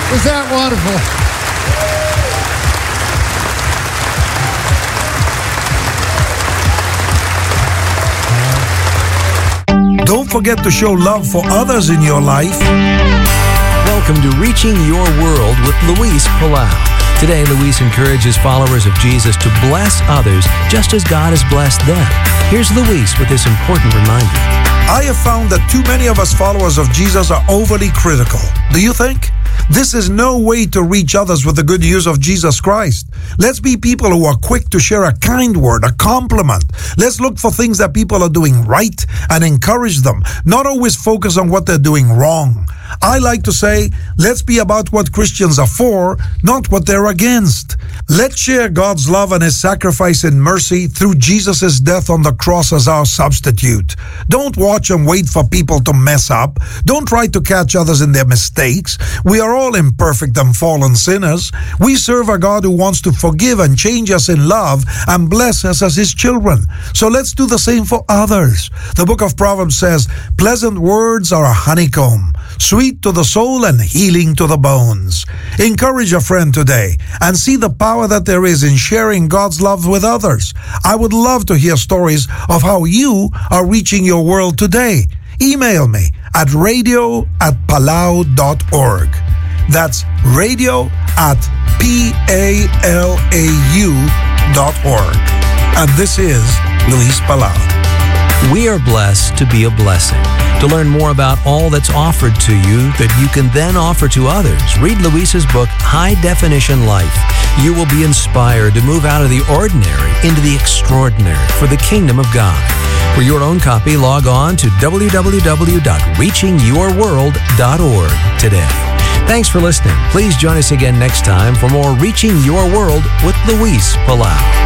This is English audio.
Was that wonderful? Don't forget to show love for others in your life. Welcome to Reaching Your World with Luis Palau. Today, Luis encourages followers of Jesus to bless others just as God has blessed them. Here's Luis with this important reminder. I have found that too many of us followers of Jesus are overly critical. Do you think? This is no way to reach others with the good news of Jesus Christ. Let's be people who are quick to share a kind word, a compliment. Let's look for things that people are doing right and encourage them, not always focus on what they're doing wrong. I like to say, let's be about what Christians are for, not what they're against. Let's share God's love and His sacrifice in mercy through Jesus' death on the cross as our substitute. Don't watch and wait for people to mess up. Don't try to catch others in their mistakes. We are all imperfect and fallen sinners. We serve a God who wants to forgive and change us in love and bless us as His children. So let's do the same for others. The book of Proverbs says, pleasant words are a honeycomb, sweet to the soul and healing to the bones. Encourage a friend today and see the power that there is in sharing God's love with others. I would love to hear stories of how you are reaching your world today. Email me at radio@palau.org. That's radio@palau.org. And this is Luis Palau. We are blessed to be a blessing. To learn more about all that's offered to you that you can then offer to others, read Luis's book, High Definition Life. You will be inspired to move out of the ordinary into the extraordinary for the kingdom of God. For your own copy, log on to www.reachingyourworld.org today. Thanks for listening. Please join us again next time for more Reaching Your World with Luis Palau.